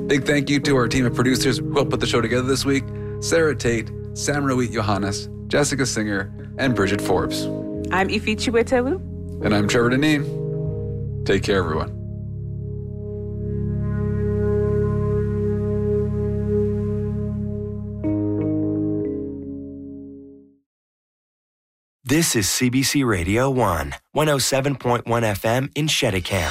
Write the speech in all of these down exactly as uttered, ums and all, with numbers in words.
Big thank you to our team of producers who helped put the show together this week: Sarah Tate, Sam Roit Johannes, Jessica Singer, and Bridget Forbes. I'm Ifi Chiwetelu. And I'm Trevor Deneen. Take care, everyone. This is C B C Radio one, one oh seven point one F M in Cheticamp.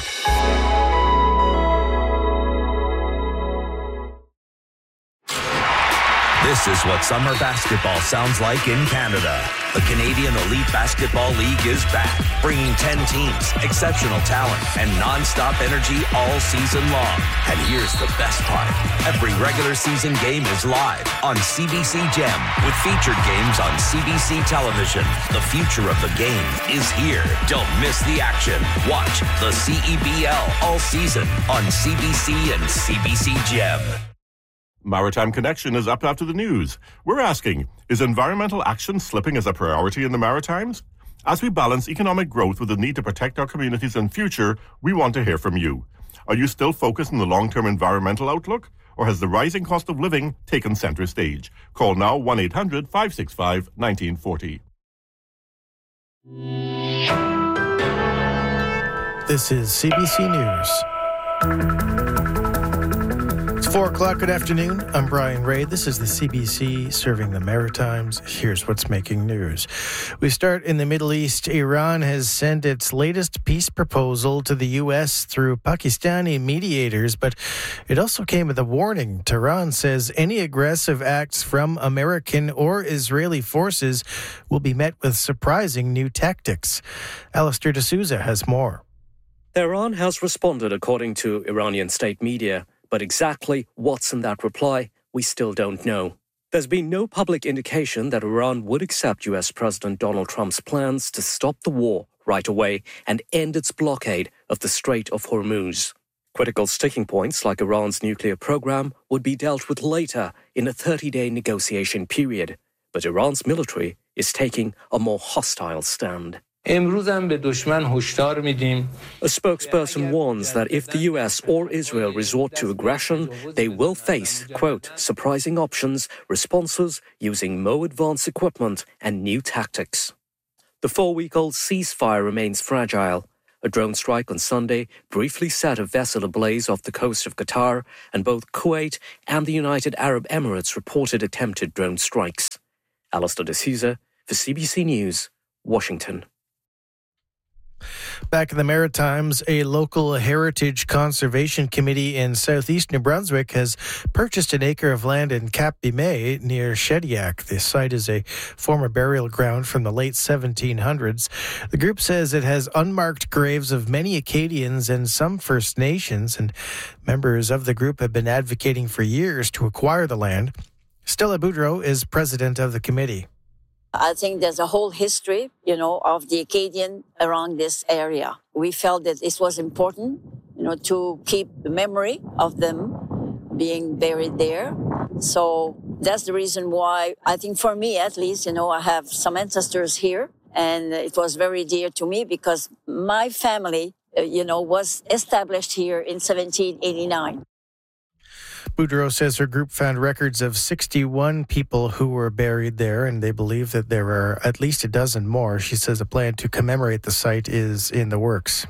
This is what summer basketball sounds like in Canada. The Canadian Elite Basketball League is back, bringing ten teams, exceptional talent, and non-stop energy all season long. And here's the best part. Every regular season game is live on C B C Gem with featured games on C B C television. The future of the game is here. Don't miss the action. Watch the C E B L all season on C B C and C B C Gem. Maritime Connection is up after the news. We're asking, is environmental action slipping as a priority in the Maritimes? As we balance economic growth with the need to protect our communities and future, we want to hear from you. Are you still focused on the long-term environmental outlook? Or has the rising cost of living taken center stage? Call now one eight hundred, five six five, one nine four zero. This is C B C News. Four o'clock, good afternoon. I'm Brian Ray. This is the C B C serving the Maritimes. Here's what's making news. We start in the Middle East. Iran has sent its latest peace proposal to the U S through Pakistani mediators, but it also came with a warning. Tehran says any aggressive acts from American or Israeli forces will be met with surprising new tactics. Alistair D'Souza has more. Tehran has responded according to Iranian state media. But exactly what's in that reply, we still don't know. There's been no public indication that Iran would accept U S President Donald Trump's plans to stop the war right away and end its blockade of the Strait of Hormuz. Critical sticking points like Iran's nuclear program would be dealt with later in a thirty-day negotiation period. But Iran's military is taking a more hostile stand. A spokesperson warns that if the U S or Israel resort to aggression, they will face, quote, surprising options, responses using more advanced equipment and new tactics. The four-week-old ceasefire remains fragile. A drone strike on Sunday briefly set a vessel ablaze off the coast of Qatar, and both Kuwait and the United Arab Emirates reported attempted drone strikes. Alistair D'Souza for C B C News, Washington. Back in the Maritimes, a local heritage conservation committee in southeast New Brunswick has purchased an acre of land in Cap Bimé near Shediac. The site is a former burial ground from the late seventeen hundreds. The group says it has unmarked graves of many Acadians and some First Nations, and members of the group have been advocating for years to acquire the land. Stella Boudreau is president of the committee. I think there's a whole history, you know, of the Acadian around this area. We felt that it was important, you know, to keep the memory of them being buried there. So that's the reason why, I think for me at least, you know, I have some ancestors here, and it was very dear to me because my family, you know, was established here in seventeen eighty-nine. Boudreau says her group found records of sixty-one people who were buried there, and they believe that there are at least a dozen more. She says a plan to commemorate the site is in the works.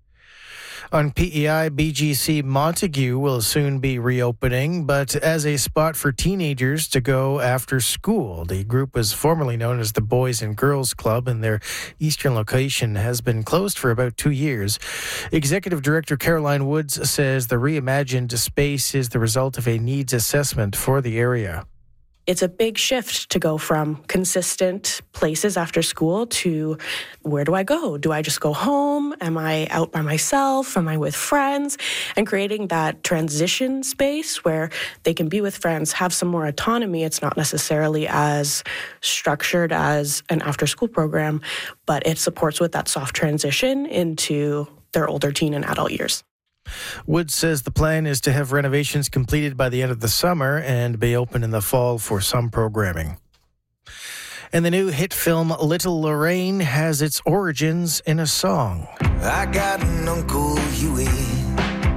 On P E I, B G C Montague will soon be reopening, but as a spot for teenagers to go after school. The group was formerly known as the Boys and Girls Club, and their eastern location has been closed for about two years. Executive Director Caroline Woods says the reimagined space is the result of a needs assessment for the area. It's a big shift to go from consistent places after school to where do I go? Do I just go home? Am I out by myself? Am I with friends? And creating that transition space where they can be with friends, have some more autonomy. It's not necessarily as structured as an after-school program, but it supports with that soft transition into their older teen and adult years. Woods says the plan is to have renovations completed by the end of the summer and be open in the fall for some programming. And the new hit film Little Lorraine has its origins in a song. I got an Uncle Huey.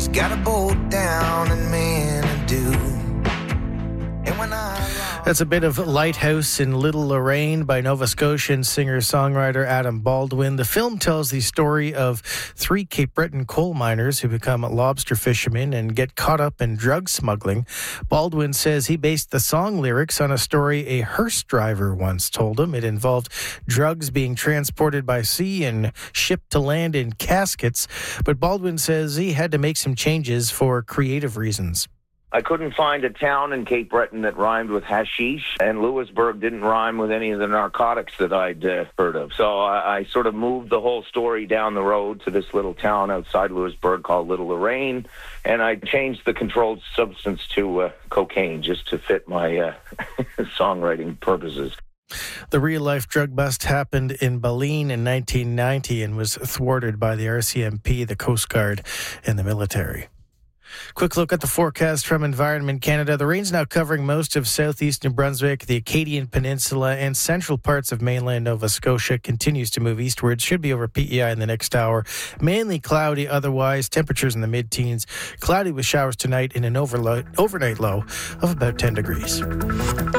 She's got a boat down in Manitou. And when I That's a bit of Lighthouse in Little Lorraine by Nova Scotian singer-songwriter Adam Baldwin. The film tells the story of three Cape Breton coal miners who become lobster fishermen and get caught up in drug smuggling. Baldwin says he based the song lyrics on a story a hearse driver once told him. It involved drugs being transported by sea and shipped to land in caskets. But Baldwin says he had to make some changes for creative reasons. I couldn't find a town in Cape Breton that rhymed with hashish, and Louisbourg didn't rhyme with any of the narcotics that I'd uh, heard of. So I, I sort of moved the whole story down the road to this little town outside Louisbourg called Little Lorraine, and I changed the controlled substance to uh, cocaine just to fit my uh, songwriting purposes. The real-life drug bust happened in Baleen in nineteen ninety and was thwarted by the R C M P, the Coast Guard, and the military. Quick look at the forecast from Environment Canada. The rain's now covering most of southeast New Brunswick, the Acadian Peninsula, and central parts of mainland Nova Scotia. Continues to move eastward. Should be over P E I in the next hour. Mainly cloudy otherwise. Temperatures in the mid-teens. Cloudy with showers tonight in an overlo- overnight low of about ten degrees.